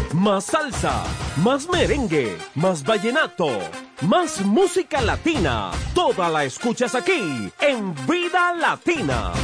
Más salsa, más merengue, más vallenato, más música latina. Toda la escuchas aquí en Vida Latina.